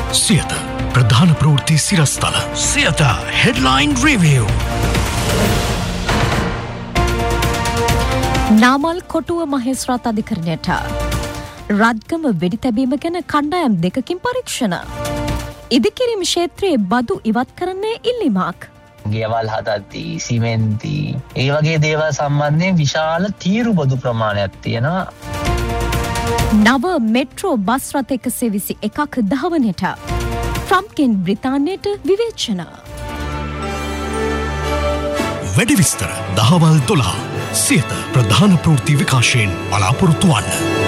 සියත ප්‍රධාන ප්‍රවෘත්ති සිරස්තල. Siyatha headline review. Namal කොටුව මහේස්ත්‍රාත් අධිකරණයට රත්ගම වෙඩි තැබීම ගැන කණ්ඩායම් දෙකකින් පරීක්ෂණ. ඉදිකිරීම ක්ෂේත්‍රයේ බදු ඉවත් කරන්නේ ඉල්ලීමක්. ගෙවල් හදද්දී සිමෙන්ති ඒ වගේ දේවල් සම්බන්ධයෙන් විශාල තීරු බදු ප්‍රමාණයක් තියෙනවා. නව මෙට්‍රෝ බස් රථ 121ක් දහවනට ට්‍රම්ප්ගෙන් බ්‍රිතාන්‍යයට විවේචන. වැඩි විස්තර දහවල් 12 සියත ප්‍රධාන ප්‍රවෘත්ති විකාශයෙන් බලාපොරොත්තු වන්න.